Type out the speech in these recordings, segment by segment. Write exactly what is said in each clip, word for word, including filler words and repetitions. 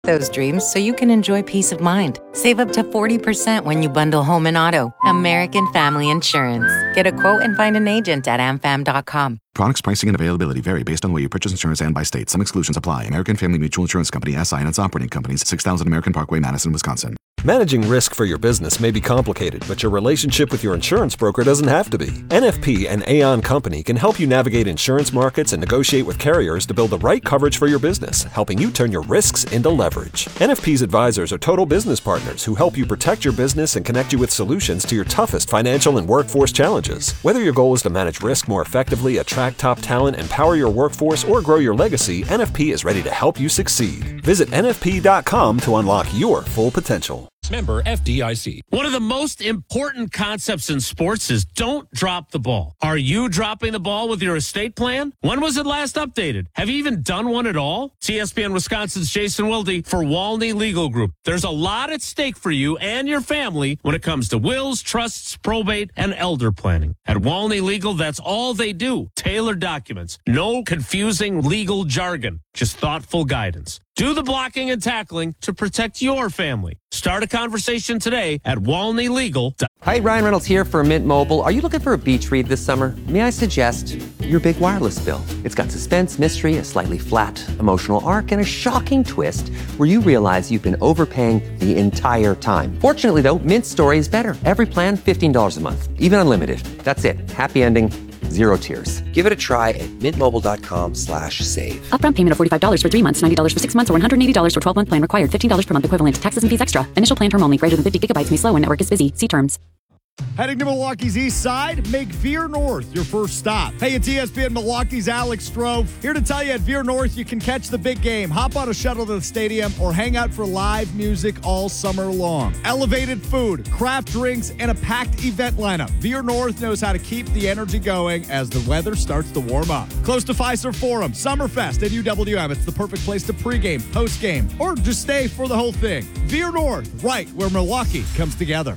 those dreams so you can enjoy peace of mind. Save up to forty percent when you bundle home and auto. American Family Insurance. Get a quote and find an agent at a m fam dot com. Products, pricing, and availability vary based on the way you purchase insurance and by state. Some exclusions apply. American Family Mutual Insurance Company, S I and its operating companies, six thousand American Parkway, Madison, Wisconsin. Managing risk for your business may be complicated, but your relationship with your insurance broker doesn't have to be. N F P and Aon Company can help you navigate insurance markets and negotiate with carriers to build the right coverage for your business, helping you turn your risks into leverage. N F P's advisors are total business partners who help you protect your business and connect you with solutions to your toughest financial and workforce challenges. Whether your goal is to manage risk more effectively, attract top talent, empower your workforce, or grow your legacy, N F P is ready to help you succeed. Visit N F P dot com to unlock your full potential. Member F D I C. One of the most important concepts in sports is don't drop the ball. Are you dropping the ball with your estate plan? When was it last updated? Have you even done one at all? C S P N Wisconsin's Jason Wilde for Walney Legal Group. There's a lot at stake for you and your family when it comes to wills, trusts, probate, and elder planning. At Walney Legal, that's all they do. Tailored documents. No confusing legal jargon. Just thoughtful guidance. Do the blocking and tackling to protect your family. Start a conversation today at Walney Legal. Hi, Ryan Reynolds here for Mint Mobile. Are you looking for a beach read this summer? May I suggest your big wireless bill? It's got suspense, mystery, a slightly flat emotional arc, and a shocking twist where you realize you've been overpaying the entire time. Fortunately, though, Mint's story is better. Every plan, fifteen dollars a month. Even unlimited. That's it. Happy ending. Zero tears. Give it a try at mintmobile.com slash save. Upfront payment of forty-five dollars for three months, ninety dollars for six months, or one hundred eighty dollars for twelve-month plan required. fifteen dollars per month equivalent. Taxes and fees extra. Initial plan term only. Greater than fifty gigabytes may slow when network is busy. See terms. Heading to Milwaukee's east side, make Veer North your first stop. Hey, it's E S P N Milwaukee's Alex Stroh. Here to tell you at Veer North, you can catch the big game, hop on a shuttle to the stadium, or hang out for live music all summer long. Elevated food, craft drinks, and a packed event lineup. Veer North knows how to keep the energy going as the weather starts to warm up. Close to Fiserv Forum, Summerfest at U W M. It's the perfect place to pregame, postgame, or just stay for the whole thing. Veer North, right where Milwaukee comes together.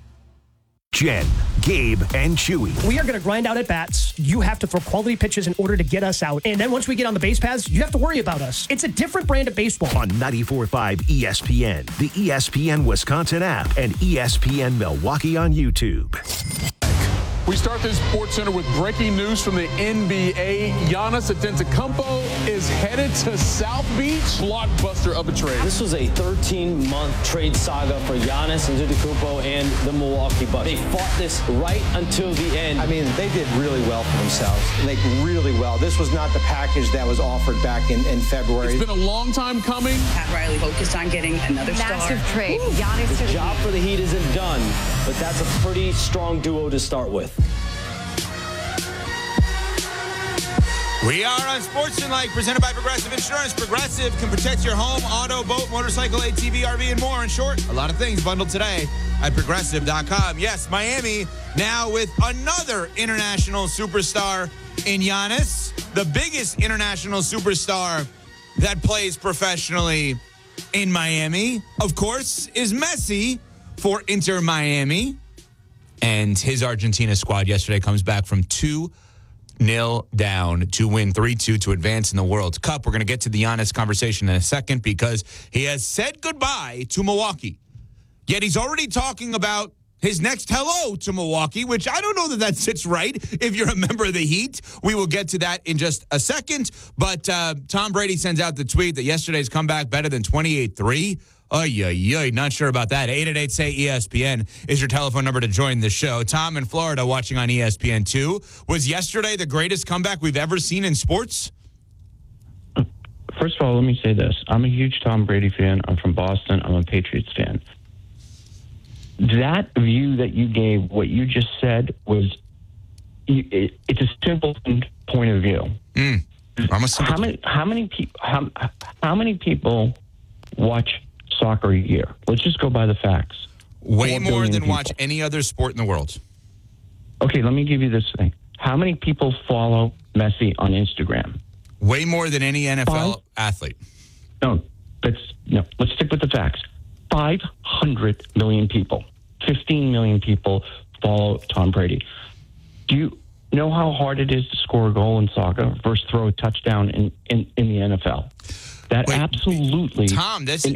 Jen, Gabe, and Chewy. We are going to grind out at bats. You have to throw quality pitches in order to get us out. And then once we get on the base paths, you have to worry about us. It's a different brand of baseball. On ninety-four point five E S P N, the E S P N Wisconsin app, and E S P N Milwaukee on YouTube. We start this Sports Center with breaking news from the N B A. Giannis Antetokounmpo is headed to South Beach. Blockbuster of a trade. This was a thirteen-month trade saga for Giannis Antetokounmpo and the Milwaukee Bucks. They fought this right until the end. I mean, they did really well for themselves. Like, really well. This was not the package that was offered back in, in February. It's been a long time coming. Pat Riley focused on getting another Massive star. trade. Giannis the job for the Heat isn't done, but that's a pretty strong duo to start with. We are on Sports Tonight, presented by Progressive Insurance. Progressive can protect your home, auto, boat, motorcycle, A T V, R V, and more. In short, a lot of things bundled today at Progressive dot com. Yes, Miami now with another international superstar in Giannis, the biggest international superstar that plays professionally in Miami, of course, is Messi for Inter Miami. And his Argentina squad yesterday comes back from two nil down to win three two to advance in the World Cup. We're going to get to the Giannis conversation in a second because he has said goodbye to Milwaukee. Yet he's already talking about his next hello to Milwaukee, which I don't know that that sits right if you're a member of the Heat. We will get to that in just a second. But uh, Tom Brady sends out the tweet that yesterday's comeback better than twenty-eight three. Ay, ay, ay, not sure about that. eight eight eight, S A Y, E S P N is your telephone number to join the show. Tom in Florida watching on E S P N two. Was yesterday the greatest comeback we've ever seen in sports? First of all, let me say this. I'm a huge Tom Brady fan. I'm from Boston. I'm a Patriots fan. That view that you gave, what you just said, was it, it's a simple point of view. Mm. How many, how many people, how, how many people watch soccer a year? Let's just go by the facts. Way more than people. watch any other sport in the world. Okay, let me give you this thing. How many people follow Messi on Instagram? Way more than any N F L Five? athlete. No, let's no. Let's stick with the facts. Five hundred million people, fifteen million people follow Tom Brady. Do you know how hard it is to score a goal in soccer versus throw a touchdown in, in, in the N F L? That Wait, absolutely. Tom, this in